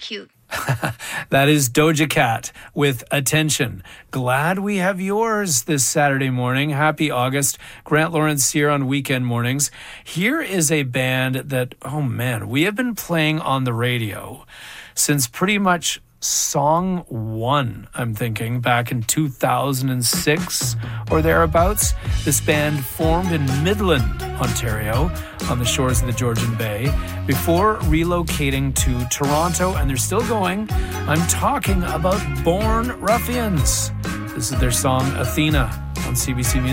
cute. That is Doja Cat with Attention. Glad we have yours this Saturday morning. Happy August. Grant Lawrence here on Weekend Mornings. Here is a band that, oh man, we have been playing on the radio since pretty much song one, I'm thinking, back in 2006 or thereabouts. This band formed in Midland, Ontario, on the shores of the Georgian Bay, before relocating to Toronto, and they're still going. I'm talking about Born Ruffians. This is their song Athena on CBC Music.